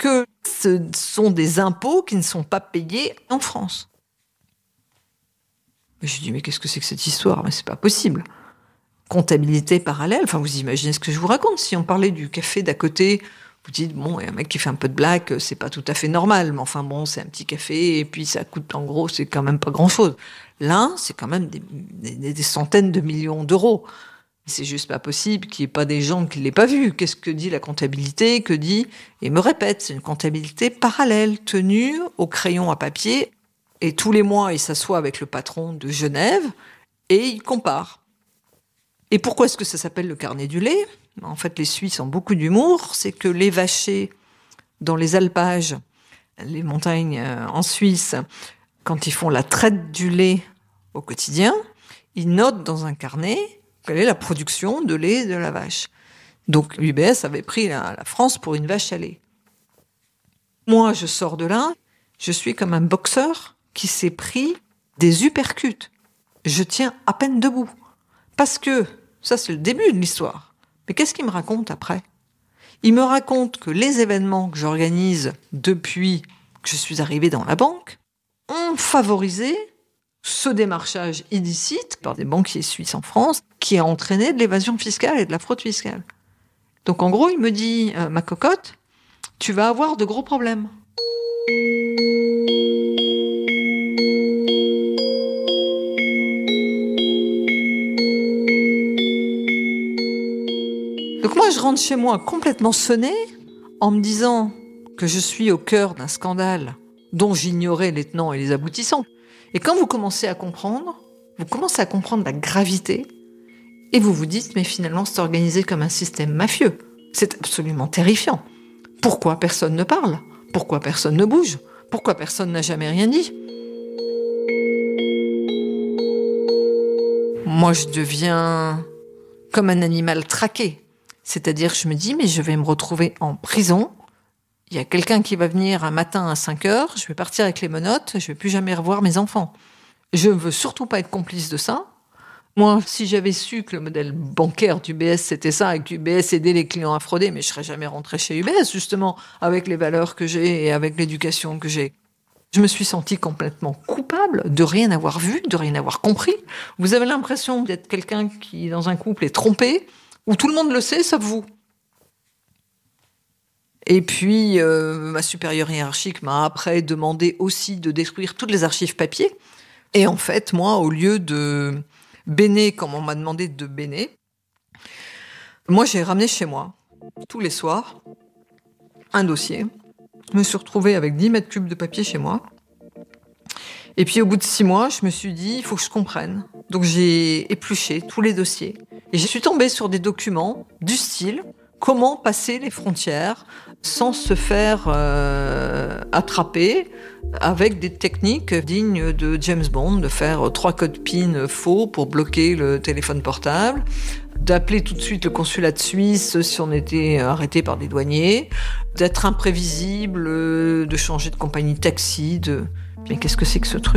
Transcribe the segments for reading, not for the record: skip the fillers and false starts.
que ce sont des impôts qui ne sont pas payés en France. Je dis, mais qu'est-ce que c'est que cette histoire ? Mais c'est pas possible. Comptabilité parallèle, enfin vous imaginez ce que je vous raconte. Si on parlait du café d'à côté, vous dites, bon, il y a un mec qui fait un peu de blague, c'est pas tout à fait normal, mais enfin bon, c'est un petit café, et puis ça coûte, en gros, c'est quand même pas grand-chose. Là, c'est quand même des centaines de millions d'euros. C'est juste pas possible qu'il n'y ait pas des gens qui ne l'aient pas vu. Qu'est-ce que dit la comptabilité ? Que dit ? Et me répète, c'est une comptabilité parallèle, tenue au crayon à papier, et tous les mois, il s'assoit avec le patron de Genève, et il compare. Et pourquoi est-ce que ça s'appelle le carnet du lait ? En fait, les Suisses ont beaucoup d'humour. C'est que les vachers, dans les alpages, les montagnes en Suisse, quand ils font la traite du lait au quotidien, ils notent dans un carnet quelle est la production de lait de la vache. Donc l'UBS avait pris la France pour une vache à lait. Moi, je sors de là, je suis comme un boxeur qui s'est pris des uppercuts. Je tiens à peine debout. Parce que, ça c'est le début de l'histoire. Mais qu'est-ce qu'il me raconte après ? Il me raconte que les événements que j'organise depuis que je suis arrivée dans la banque ont favorisé ce démarchage illicite par des banquiers suisses en France qui a entraîné de l'évasion fiscale et de la fraude fiscale. Donc en gros, il me dit, ma cocotte, tu vas avoir de gros problèmes. Donc moi, je rentre chez moi complètement sonnée en me disant que je suis au cœur d'un scandale dont j'ignorais les tenants et les aboutissants. Et quand vous commencez à comprendre la gravité et vous vous dites, mais finalement, c'est organisé comme un système mafieux. C'est absolument terrifiant. Pourquoi personne ne parle ? Pourquoi personne ne bouge ? Pourquoi personne n'a jamais rien dit ? Moi, je deviens comme un animal traqué. C'est-à-dire que je me dis, mais je vais me retrouver en prison. Il y a quelqu'un qui va venir un matin à 5h, je vais partir avec les menottes, je vais plus jamais revoir mes enfants. Je ne veux surtout pas être complice de ça. Moi, si j'avais su que le modèle bancaire d'UBS, c'était ça, et que UBS aidait les clients à frauder, mais je serais jamais rentrée chez UBS, justement, avec les valeurs que j'ai et avec l'éducation que j'ai. Je me suis sentie complètement coupable de rien avoir vu, de rien avoir compris. Vous avez l'impression d'être quelqu'un qui, dans un couple, est trompé, où tout le monde le sait, sauf vous. Et puis, ma supérieure hiérarchique m'a après demandé aussi de détruire toutes les archives papier. Et en fait, moi, au lieu de béner comme on m'a demandé de béner, moi, j'ai ramené chez moi, tous les soirs, un dossier. Je me suis retrouvée avec 10 mètres cubes de papier chez moi. Et puis, au bout de 6 mois, je me suis dit, il faut que je comprenne. Donc, j'ai épluché tous les dossiers. Et je suis tombée sur des documents du style comment passer les frontières sans se faire attraper avec des techniques dignes de James Bond, de faire 3 codes PIN faux pour bloquer le téléphone portable, d'appeler tout de suite le consulat de Suisse si on était arrêté par des douaniers, d'être imprévisible, de changer de compagnie de taxi, Mais qu'est-ce que c'est que ce truc ?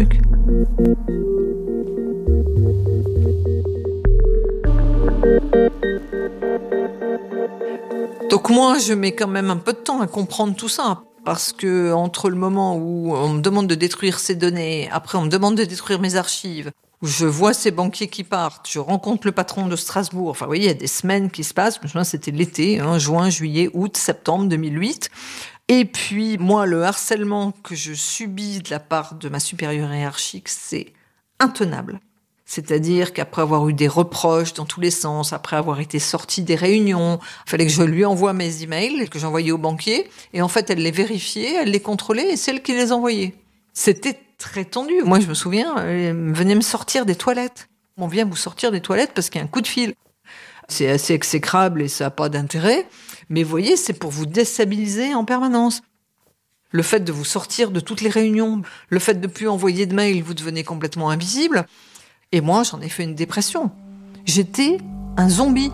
Donc moi, je mets quand même un peu de temps à comprendre tout ça, parce que entre le moment où on me demande de détruire ces données, après on me demande de détruire mes archives, où je vois ces banquiers qui partent, je rencontre le patron de Strasbourg, enfin vous voyez, il y a des semaines qui se passent, je me souviens, c'était l'été, juin, juillet, août, septembre 2008, et puis moi, le harcèlement que je subis de la part de ma supérieure hiérarchique, c'est intenable. C'est-à-dire qu'après avoir eu des reproches dans tous les sens, après avoir été sortie des réunions, il fallait que je lui envoie mes emails que j'envoyais au banquier. Et en fait, elle les vérifiait, elle les contrôlait et c'est elle qui les envoyait. C'était très tendu. Moi, je me souviens, elle venait me sortir des toilettes. On vient vous sortir des toilettes parce qu'il y a un coup de fil. C'est assez exécrable et ça n'a pas d'intérêt. Mais vous voyez, c'est pour vous déstabiliser en permanence. Le fait de vous sortir de toutes les réunions, le fait de ne plus envoyer de mails, vous devenez complètement invisible. Et moi, j'en ai fait une dépression. J'étais un zombie.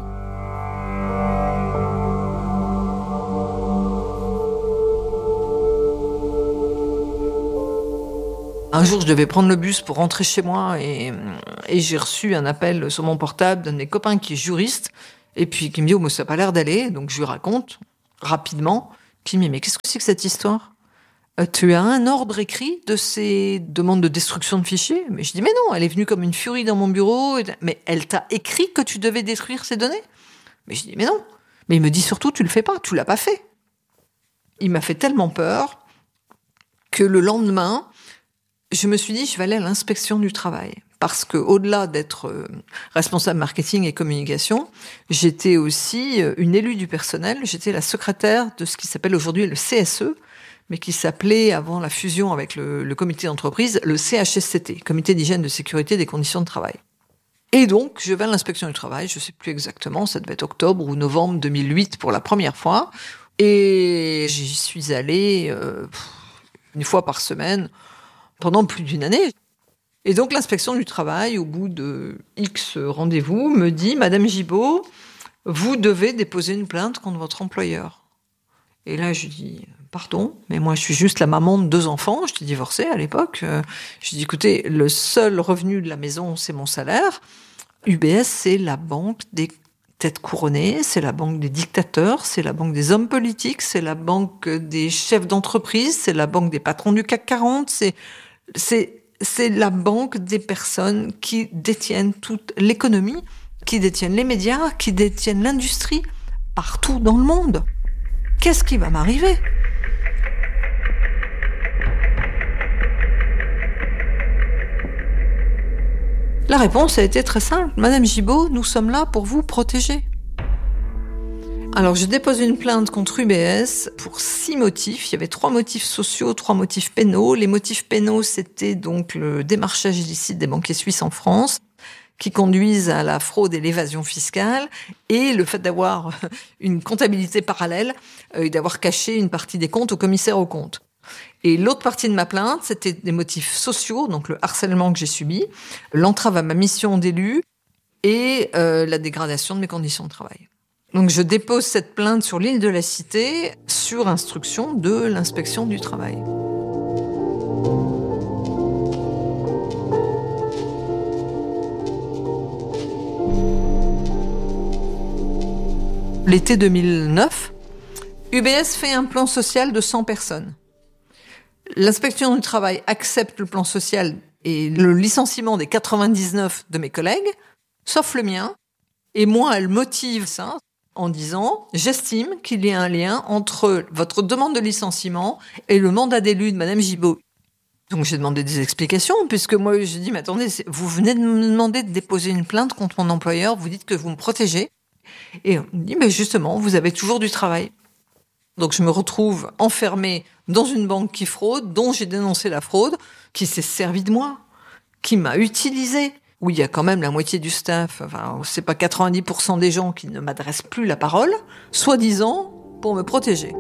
Un jour, je devais prendre le bus pour rentrer chez moi et j'ai reçu un appel sur mon portable d'un de mes copains qui est juriste et puis qui me dit « Oh, mais ça n'a pas l'air d'aller ». Donc, je lui raconte rapidement Qui me dit, mais qu'est-ce que c'est que cette histoire ? Tu as un ordre écrit de ces demandes de destruction de fichiers ? Mais je dis, mais non, elle est venue comme une furie dans mon bureau. Mais elle t'a écrit que tu devais détruire ces données ? Mais je dis, mais non. Mais il me dit surtout, tu le fais pas, tu l'as pas fait. Il m'a fait tellement peur que le lendemain, je me suis dit, je vais aller à l'inspection du travail. Parce que, au-delà d'être responsable marketing et communication, j'étais aussi une élue du personnel. J'étais la secrétaire de ce qui s'appelle aujourd'hui le CSE, mais qui s'appelait, avant la fusion avec le comité d'entreprise, le CHSCT, Comité d'hygiène de sécurité des conditions de travail. Et donc, je vais à l'inspection du travail, je sais plus exactement, ça devait être octobre ou novembre 2008 pour la première fois. Et j'y suis allée une fois par semaine pendant plus d'une année. Et donc, l'inspection du travail, au bout de X rendez-vous, me dit « Madame Gibault, vous devez déposer une plainte contre votre employeur. » Et là, je dis « Pardon, mais moi, je suis juste la maman de 2 enfants, j'étais divorcée à l'époque. Je dis « Écoutez, le seul revenu de la maison, c'est mon salaire. UBS, c'est la banque des têtes couronnées, c'est la banque des dictateurs, c'est la banque des hommes politiques, c'est la banque des chefs d'entreprise, c'est la banque des patrons du CAC 40, c'est la banque des personnes qui détiennent toute l'économie, qui détiennent les médias, qui détiennent l'industrie, partout dans le monde. Qu'est-ce qui va m'arriver ? La réponse a été très simple. Madame Gibault, nous sommes là pour vous protéger. Alors, je dépose une plainte contre UBS pour 6 motifs. Il y avait 3 motifs sociaux, 3 motifs pénaux. Les motifs pénaux, c'était donc le démarchage illicite des banquiers suisses en France, qui conduisent à la fraude et l'évasion fiscale, et le fait d'avoir une comptabilité parallèle, d'avoir caché une partie des comptes au commissaire aux comptes. Et l'autre partie de ma plainte, c'était des motifs sociaux, donc le harcèlement que j'ai subi, l'entrave à ma mission d'élu et la dégradation de mes conditions de travail. Donc je dépose cette plainte sur l'île de la Cité sur instruction de l'inspection du travail. L'été 2009, UBS fait un plan social de 100 personnes. L'inspection du travail accepte le plan social et le licenciement des 99 de mes collègues, sauf le mien. Et moi, elle motive ça en disant « J'estime qu'il y a un lien entre votre demande de licenciement et le mandat d'élu de Madame Gibault. » Donc j'ai demandé des explications, puisque moi j'ai dit « Mais attendez, vous venez de me demander de déposer une plainte contre mon employeur, vous dites que vous me protégez. » Et on me dit « Mais justement, vous avez toujours du travail. » Donc je me retrouve enfermée dans une banque qui fraude, dont j'ai dénoncé la fraude, qui s'est servie de moi, qui m'a utilisée, où il y a quand même la moitié du staff, enfin c'est pas 90% des gens qui ne m'adressent plus la parole, soi-disant pour me protéger.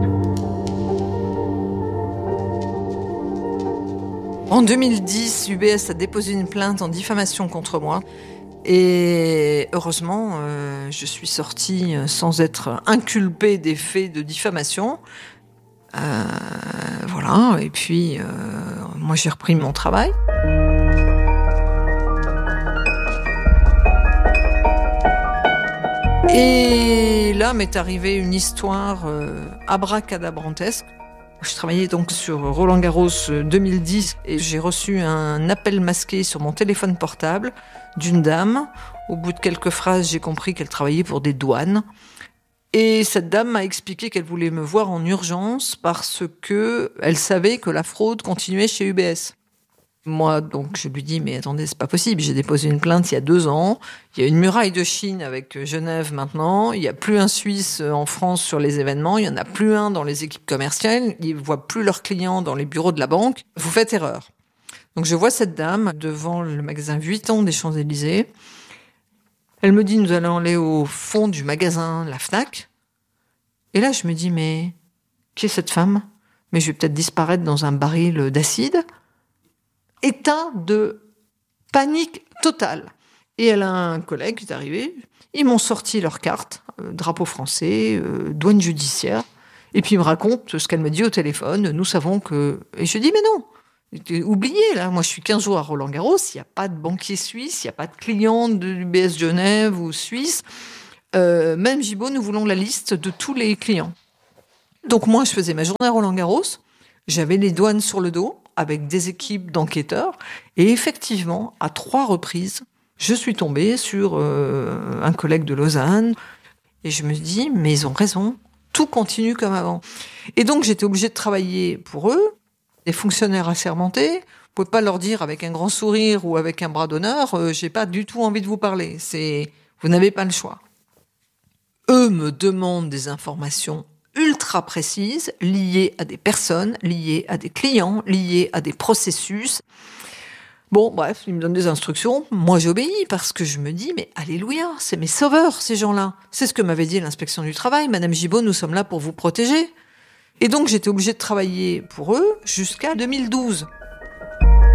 En 2010, UBS a déposé une plainte en diffamation contre moi. Et heureusement, je suis sortie sans être inculpée des faits de diffamation. Voilà, et puis moi j'ai repris mon travail. Et là m'est arrivée une histoire abracadabrantesque. Je travaillais donc sur Roland-Garros 2010 et j'ai reçu un appel masqué sur mon téléphone portable d'une dame. Au bout de quelques phrases, j'ai compris qu'elle travaillait pour des douanes. Et cette dame m'a expliqué qu'elle voulait me voir en urgence parce que elle savait que la fraude continuait chez UBS. Moi, donc, je lui dis, mais attendez, c'est pas possible. J'ai déposé une plainte il y a 2 ans. Il y a une muraille de Chine avec Genève maintenant. Il n'y a plus un Suisse en France sur les événements. Il n'y en a plus un dans les équipes commerciales. Ils ne voient plus leurs clients dans les bureaux de la banque. Vous faites erreur. Donc, je vois cette dame devant le magasin Vuitton des Champs-Élysées. Elle me dit, nous allons aller au fond du magasin, la Fnac. Et là, je me dis, mais qui est cette femme ? Mais je vais peut-être disparaître dans un baril d'acide. État de panique totale. Et elle a un collègue qui est arrivé. Ils m'ont sorti leur carte, drapeau français, douane judiciaire. Et puis ils me racontent ce qu'elle me dit au téléphone. Nous savons que... Et je dis, mais non, oubliez, là, moi je suis 15 jours à Roland-Garros, il n'y a pas de banquier suisse, il n'y a pas de client de l'UBS Genève ou suisse. Même Gibault, nous voulons la liste de tous les clients. Donc moi, je faisais ma journée à Roland-Garros, j'avais les douanes sur le dos, avec des équipes d'enquêteurs, et effectivement, à 3 reprises, je suis tombée sur un collègue de Lausanne, et je me dis, mais ils ont raison, tout continue comme avant. Et donc, j'étais obligée de travailler pour eux, des fonctionnaires assermentés. Vous pouvez pas leur dire avec un grand sourire ou avec un bras d'honneur, j'ai pas du tout envie de vous parler. Vous n'avez pas le choix. Eux me demandent des informations ultra précises, liées à des personnes, liées à des clients, liées à des processus. Bon, bref, ils me donnent des instructions. Moi, j'obéis parce que je me dis, mais alléluia, c'est mes sauveurs, ces gens-là. C'est ce que m'avait dit l'inspection du travail. Madame Gibaud, nous sommes là pour vous protéger. Et donc, j'étais obligée de travailler pour eux jusqu'à 2012.